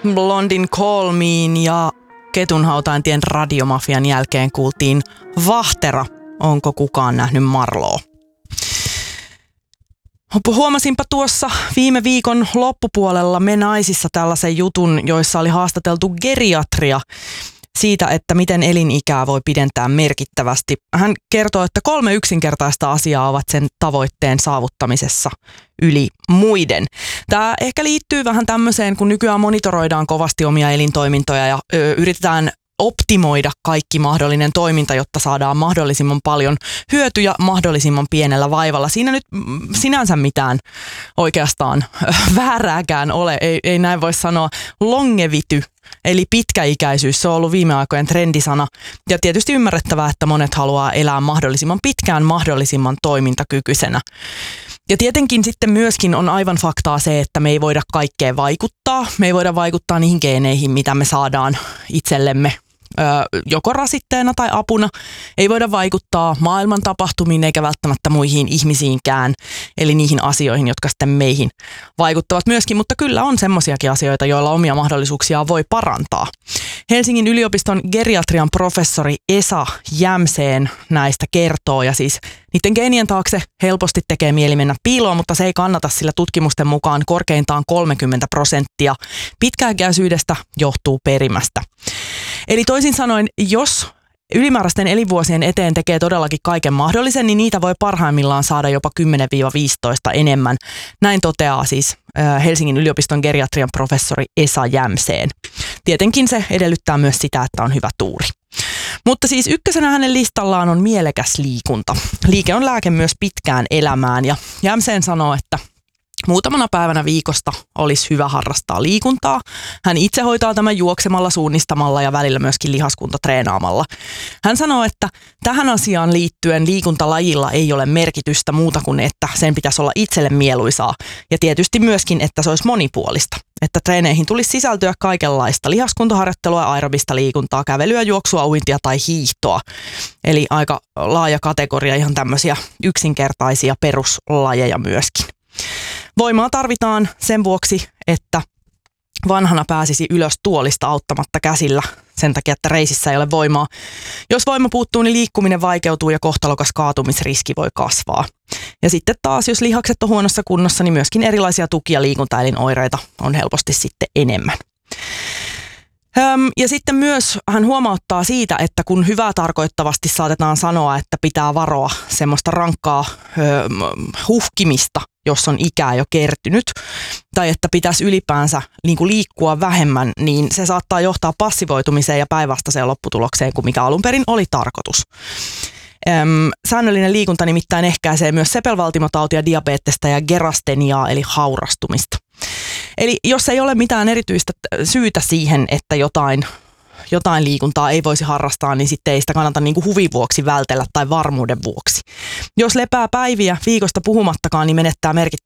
Blondin Call Mein ja Ketunhautaintien radiomafian jälkeen kuultiin Vahtera, onko kukaan nähnyt Marloa. Huomasinpa tuossa viime viikon loppupuolella Me Naisissa tällaisen jutun, joissa oli haastateltu geriatria siitä, että miten elinikää voi pidentää merkittävästi. Hän kertoo, että 3 yksinkertaista asiaa ovat sen tavoitteen saavuttamisessa yli muiden. Tämä ehkä liittyy vähän tämmöiseen, kun nykyään monitoroidaan kovasti omia elintoimintoja ja yritetään optimoida kaikki mahdollinen toiminta, jotta saadaan mahdollisimman paljon hyötyjä mahdollisimman pienellä vaivalla. Siinä nyt sinänsä mitään oikeastaan väärääkään ole, ei näin voi sanoa. Longevity, eli pitkäikäisyys, se on ollut viime aikojen trendisana. Ja tietysti ymmärrettävää, että monet haluaa elää mahdollisimman pitkään mahdollisimman toimintakykyisenä. Ja tietenkin sitten myöskin on aivan faktaa se, että me ei voida kaikkeen vaikuttaa. Me ei voida vaikuttaa niihin geeneihin, mitä me saadaan itsellemme joko rasitteena tai apuna. Ei voida vaikuttaa maailman tapahtumiin eikä välttämättä muihin ihmisiinkään, eli niihin asioihin, jotka sitten meihin vaikuttavat myöskin, mutta kyllä on semmoisiakin asioita, joilla omia mahdollisuuksia voi parantaa. Helsingin yliopiston geriatrian professori Esa Jämseen näistä kertoo, ja siis niiden geenien taakse helposti tekee mieli mennä piiloon, mutta se ei kannata, sillä tutkimusten mukaan korkeintaan 30% pitkäikäisyydestä johtuu perimästä. Eli toisin sanoen, jos ylimääräisten elinvuosien eteen tekee todellakin kaiken mahdollisen, niin niitä voi parhaimmillaan saada jopa 10-15 enemmän. Näin toteaa siis Helsingin yliopiston geriatrian professori Esa Jämseen. Tietenkin se edellyttää myös sitä, että on hyvä tuuri. Mutta siis ykkösenä hänen listallaan on mielekäs liikunta. Liike on lääke myös pitkään elämään, ja Jämseen sanoo, että muutamana päivänä viikosta olisi hyvä harrastaa liikuntaa. Hän itse hoitaa tämän juoksemalla, suunnistamalla ja välillä myöskin lihaskuntatreenaamalla. Hän sanoo, että tähän asiaan liittyen liikuntalajilla ei ole merkitystä muuta kuin, että sen pitäisi olla itselle mieluisaa. Ja tietysti myöskin, että se olisi monipuolista. Että treeneihin tulisi sisältyä kaikenlaista lihaskuntaharjoittelua, aerobista liikuntaa, kävelyä, juoksua, uintia tai hiihtoa. Eli aika laaja kategoria, ihan tämmöisiä yksinkertaisia peruslajeja myöskin. Voimaa tarvitaan sen vuoksi, että vanhana pääsisi ylös tuolista auttamatta käsillä sen takia, että reisissä ei ole voimaa. Jos voima puuttuu, niin liikkuminen vaikeutuu ja kohtalokas kaatumisriski voi kasvaa. Ja sitten taas, jos lihakset on huonossa kunnossa, niin myöskin erilaisia tuki- ja liikuntaelinoireita on helposti sitten enemmän. Ja sitten myös hän huomauttaa siitä, että kun hyvää tarkoittavasti saatetaan sanoa, että pitää varoa semmoista rankkaa huhkimista, jos on ikää jo kertynyt, tai että pitäisi ylipäänsä liikkua vähemmän, niin se saattaa johtaa passivoitumiseen ja päinvastaiseen lopputulokseen kuin mikä alun perin oli tarkoitus. Säännöllinen liikunta nimittäin ehkäisee myös sepelvaltimotautia, diabetesta ja gerasteniaa, eli haurastumista. Eli jos ei ole mitään erityistä syytä siihen, että jotain liikuntaa ei voisi harrastaa, niin sitten ei sitä kannata huvin vuoksi vältellä tai varmuuden vuoksi. Jos lepää päiviä viikosta puhumattakaan, niin menettää